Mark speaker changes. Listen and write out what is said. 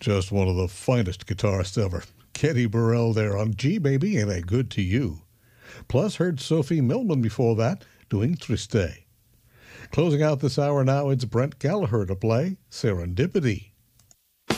Speaker 1: Just one of the finest guitarists ever. Kenny Burrell there on G Baby Ain't I Good to You. Plus heard Sophie Millman before that doing Triste. Closing out this hour now, it's Brent Gallagher to play Serendipity.